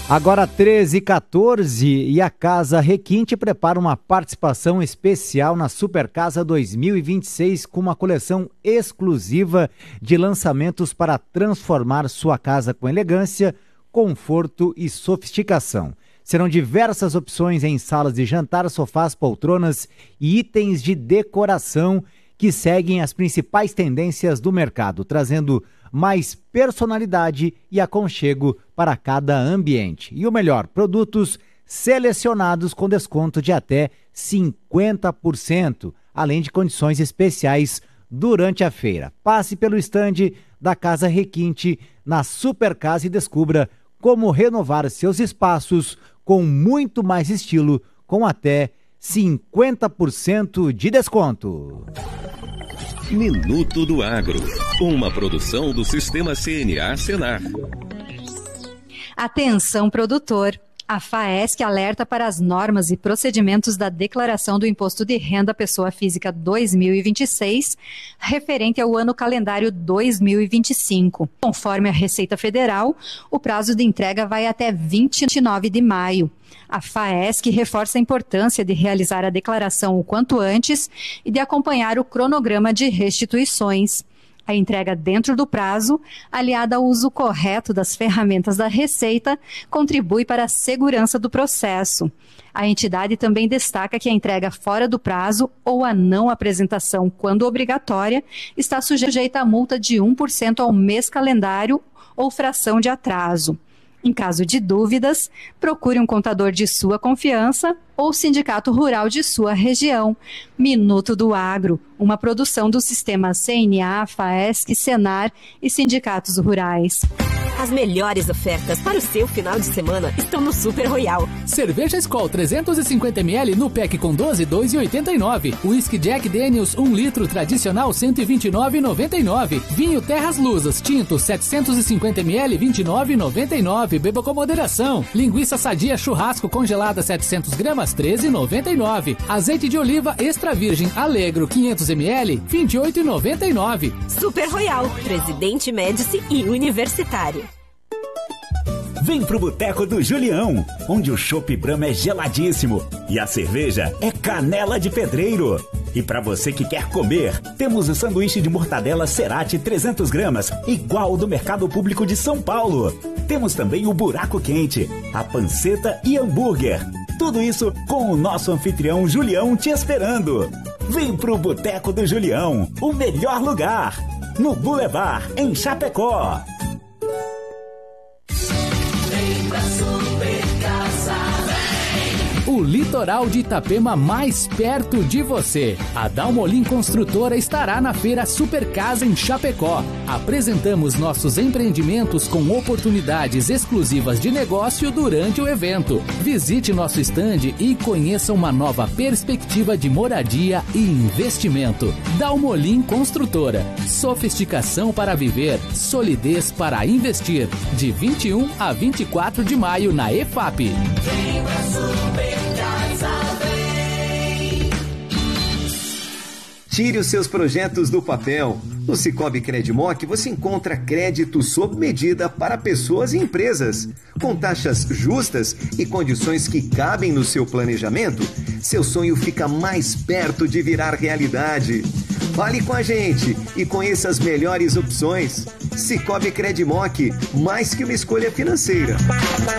Agora 13h14 e a Casa Requinte prepara uma participação especial na Super Casa 2026 com uma coleção exclusiva de lançamentos para transformar sua casa com elegância, conforto e sofisticação. Serão diversas opções em salas de jantar, sofás, poltronas e itens de decoração que seguem as principais tendências do mercado, trazendo mais personalidade e aconchego para cada ambiente. E o melhor, produtos selecionados com desconto de até 50%, além de condições especiais durante a feira. Passe pelo estande da Casa Requinte na Super Casa e descubra como renovar seus espaços com muito mais estilo, com até 50% de desconto. Minuto do Agro, uma produção do Sistema CNA Senar. Atenção, produtor! A FAESC alerta para as normas e procedimentos da Declaração do Imposto de Renda Pessoa Física 2026, referente ao ano calendário 2025. Conforme a Receita Federal, o prazo de entrega vai até 29 de maio. A FAESC reforça a importância de realizar a declaração o quanto antes e de acompanhar o cronograma de restituições. A entrega dentro do prazo, aliada ao uso correto das ferramentas da Receita, contribui para a segurança do processo. A entidade também destaca que a entrega fora do prazo ou a não apresentação, quando obrigatória, está sujeita a multa de 1% ao mês calendário ou fração de atraso. Em caso de dúvidas, procure um contador de sua confiança ou sindicato rural de sua região. Minuto do Agro, uma produção do Sistema CNA, FAESC, Senar e sindicatos rurais. As melhores ofertas para o seu final de semana estão no Super Royal. Cerveja Skol 350ml no pack com 12, 2,89. Whisky Jack Daniels 1 litro tradicional 129,99. Vinho Terras Lusas tinto 750ml 29,99. Beba com moderação. Linguiça sadia churrasco congelada 700 gramas 13,99. Azeite de oliva extra virgem Alegro 500ml 28,99. Super Royal, Presidente Médici e Universitário. Vem pro Boteco do Julião, onde o chopp Brahma é geladíssimo e a cerveja é canela de pedreiro. E para você que quer comer, temos o sanduíche de mortadela Cerati 300 gramas, igual ao do Mercado Público de São Paulo. Temos também o buraco quente, a panceta e hambúrguer. Tudo isso com o nosso anfitrião Julião te esperando. Vem pro Boteco do Julião, o melhor lugar, no Boulevard, em Chapecó. O litoral de Itapema mais perto de você. A Dalmolin Construtora estará na Feira Super Casa em Chapecó. Apresentamos nossos empreendimentos com oportunidades exclusivas de negócio durante o evento. Visite nosso estande e conheça uma nova perspectiva de moradia e investimento. Dalmolin Construtora. Sofisticação para viver, solidez para investir. De 21 a 24 de maio na EFAP. Vem pra Super Casa, vem. Tire os seus projetos do papel. No Sicoob Credmoc você encontra crédito sob medida para pessoas e empresas. Com taxas justas e condições que cabem no seu planejamento, seu sonho fica mais perto de virar realidade. Fale com a gente e conheça as melhores opções. Sicoob Credmoc, mais que uma escolha financeira.